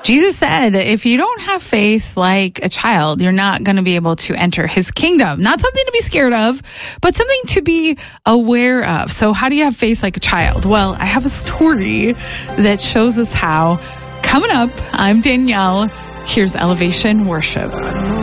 Jesus said, if you don't have faith like a child, you're not going to be able to enter his kingdom. Not something to be scared of, but something to be aware of. So how do you have faith like a child? Well, I have a story that shows us how. Coming up, I'm Danielle. Here's Elevation Worship.